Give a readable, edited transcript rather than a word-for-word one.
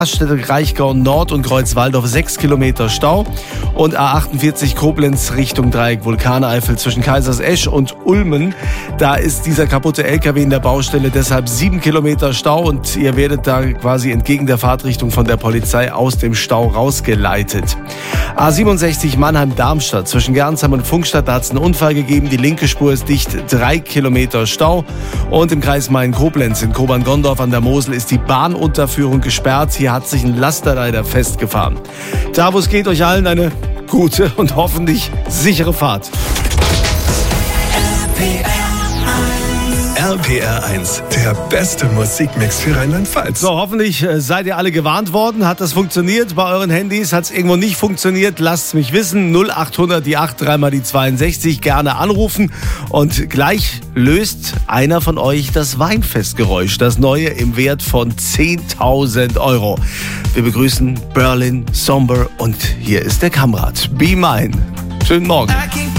Raststätte Kraichgau Nord und Kreuzwaldorf 6 Kilometer Stau und A48 Koblenz Richtung Dreieck Vulkaneifel zwischen Kaisersesch und Ulmen. Da ist dieser kaputte LKW in der Baustelle, deshalb 7 Kilometer Stau und ihr werdet da quasi entgegen der Fahrtrichtung von der Polizei aus dem Stau rausgeleitet. A67 Mannheim-Darmstadt zwischen Gernsheim und Pfungstadt, da hat es einen Unfall gegeben. Die linke Spur ist dicht, 3 Kilometer Stau. Und im Kreis Main-Koblenz in Kobern-Gondorf an der Mosel ist die Bahnunterführung gesperrt. Hier hat sich ein Lasterrider festgefahren. Da, wo es geht, euch allen eine gute und hoffentlich sichere Fahrt. RPR 1, der beste Musikmix für Rheinland-Pfalz. So, hoffentlich seid ihr alle gewarnt worden. Hat das funktioniert bei euren Handys? Hat es irgendwo nicht funktioniert? Lasst es mich wissen. 0800 die 8, 3 mal die 62. Gerne anrufen. Und gleich löst einer von euch das Weinfestgeräusch. Das neue im Wert von 10.000 Euro. Wir begrüßen Berlin Somber und hier ist der Kamrat. Be Mine. Schönen Morgen.